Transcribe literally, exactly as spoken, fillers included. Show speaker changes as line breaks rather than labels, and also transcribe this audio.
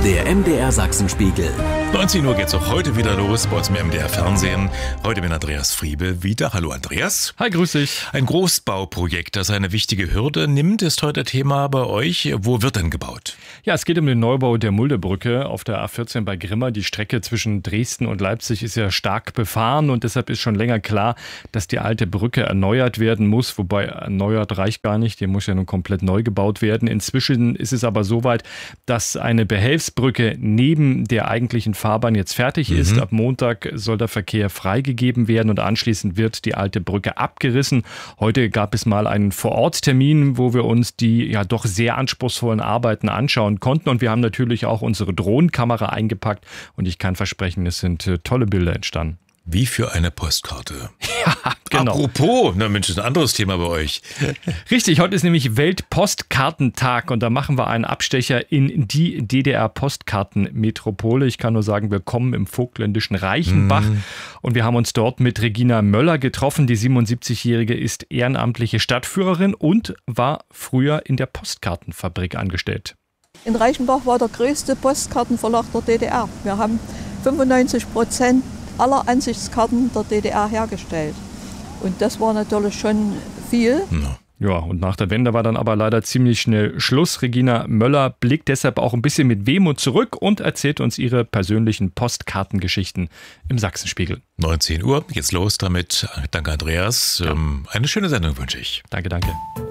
Der M D R Sachsenspiegel.
neunzehn Uhr geht's auch heute wieder los bei uns im M D R Fernsehen. Heute mit Andreas Friebe wieder. Hallo Andreas.
Hi, grüß dich.
Ein Großbauprojekt, das eine wichtige Hürde nimmt, ist heute Thema bei euch. Wo wird denn gebaut?
Ja, es geht um den Neubau der Muldebrücke auf der A vierzehn bei Grimma. Die Strecke zwischen Dresden und Leipzig ist ja stark befahren und deshalb ist schon länger klar, dass die alte Brücke erneuert werden muss. Wobei erneuert reicht gar nicht, die muss ja nun komplett neu gebaut werden. Inzwischen ist es aber soweit, dass eine Behelfsbrücke neben der eigentlichen Fahrbahn jetzt fertig ist. Mhm. Ab Montag soll der Verkehr freigegeben werden und anschließend wird die alte Brücke abgerissen. Heute gab es mal einen Vororttermin, wo wir uns die ja doch sehr anspruchsvollen Arbeiten anschauen konnten und wir haben natürlich auch unsere Drohnenkamera eingepackt und ich kann versprechen, es sind äh, tolle Bilder entstanden.
Wie für eine Postkarte.
Ja, genau.
Apropos, na Mensch, ist ein anderes Thema bei euch.
Richtig, heute ist nämlich Weltpostkartentag und da machen wir einen Abstecher in die D D R-Postkartenmetropole. Ich kann nur sagen, willkommen im vogtländischen Reichenbach. Mm. Und wir haben uns dort mit Regina Möller getroffen. Die siebenundsiebzigjährige ist ehrenamtliche Stadtführerin und war früher in der Postkartenfabrik angestellt.
In Reichenbach war der größte Postkartenverlag der D D R. Wir haben fünfundneunzig Prozent aller Ansichtskarten der D D R hergestellt. Und das war natürlich schon viel.
Ja.
Ja, und nach der Wende war dann aber leider ziemlich schnell Schluss. Regina Möller blickt deshalb auch ein bisschen mit Wehmut zurück und erzählt uns ihre persönlichen Postkartengeschichten im Sachsenspiegel.
neunzehn Uhr, geht's los damit. Danke Andreas. Ja. Eine schöne Sendung wünsche ich.
Danke, danke.